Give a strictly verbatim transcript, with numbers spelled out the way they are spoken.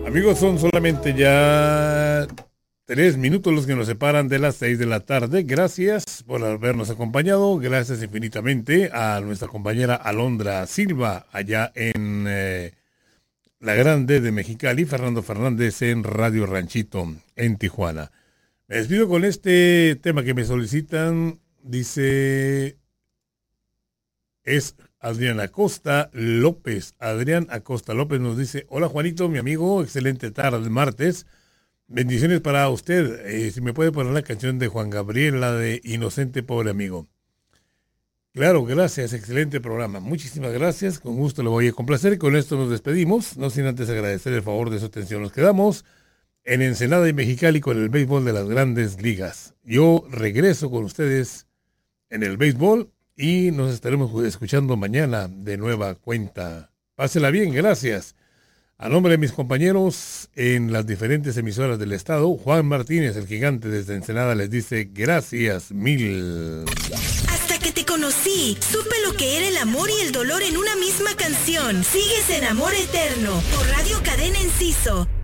Amigos, son solamente ya tres minutos los que nos separan de las seis de la tarde. Gracias por habernos acompañado. Gracias infinitamente a nuestra compañera Alondra Silva allá en eh, La Grande de Mexicali, Fernando Fernández en Radio Ranchito en Tijuana. Me despido con este tema que me solicitan. Dice, es Adrián Acosta López. Adrián Acosta López nos dice: hola Juanito, mi amigo, excelente tarde, martes. Bendiciones para usted. Eh, si me puede poner la canción de Juan Gabriel, la de Inocente Pobre Amigo. Claro, gracias, excelente programa. Muchísimas gracias, con gusto le voy a complacer. Con esto nos despedimos, no sin antes agradecer el favor de su atención. Nos quedamos en Ensenada y Mexicali con el béisbol de las Grandes Ligas. Yo regreso con ustedes en el béisbol y nos estaremos escuchando mañana de nueva cuenta. Pásela bien, gracias. A nombre de mis compañeros en las diferentes emisoras del estado, Juan Martínez, el gigante desde Ensenada, les dice gracias mil. Hasta que te conocí, supe lo que era el amor y el dolor en una misma canción. Sigues en Amor Eterno, por Radio Cadena Enciso.